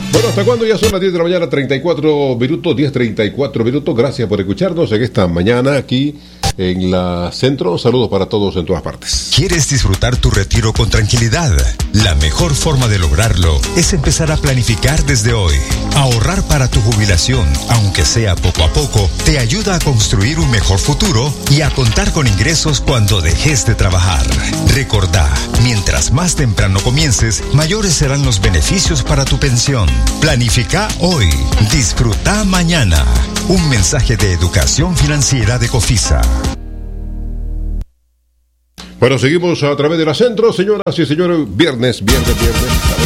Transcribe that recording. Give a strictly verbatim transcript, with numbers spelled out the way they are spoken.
Bueno, ¿hasta cuándo? Ya son las diez de la mañana, treinta y cuatro minutos, diez treinta y cuatro minutos. Gracias por escucharnos en esta mañana aquí en la Centro. Saludos para todos en todas partes. ¿Quieres disfrutar tu retiro con tranquilidad? La mejor forma de lograrlo es empezar a planificar desde hoy. Ahorrar para tu jubilación, aunque sea poco a poco, te ayuda a construir un mejor futuro y a contar con ingresos cuando dejes de trabajar. Recordá, mientras más temprano comiences, mayores serán los beneficios para tu pensión. Planifica hoy, disfruta mañana. Un mensaje de Educación Financiera de Cofisa. Bueno, seguimos a través de la Centro, señoras y señores. Viernes, viernes, viernes.